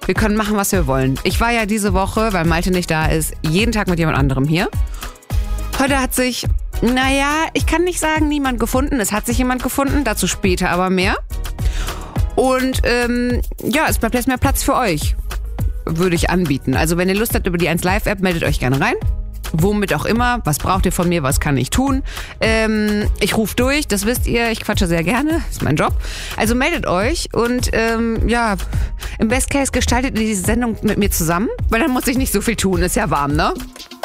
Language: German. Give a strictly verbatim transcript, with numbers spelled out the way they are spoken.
Wir können machen, was wir wollen. Ich war ja diese Woche, weil Malte nicht da ist, jeden Tag mit jemand anderem hier. Heute hat sich, naja, ich kann nicht sagen, niemand gefunden. Es hat sich jemand gefunden, dazu später aber mehr. Und ähm, ja, es bleibt jetzt mehr Platz für euch, würde ich anbieten. Also wenn ihr Lust habt über die eins Live App, meldet euch gerne rein. Womit auch immer. Was braucht ihr von mir? Was kann ich tun? Ähm, ich rufe durch, das wisst ihr. Ich quatsche sehr gerne. Ist mein Job. Also meldet euch und ähm, ja, im Best Case gestaltet ihr diese Sendung mit mir zusammen, weil dann muss ich nicht so viel tun. Ist ja warm, ne?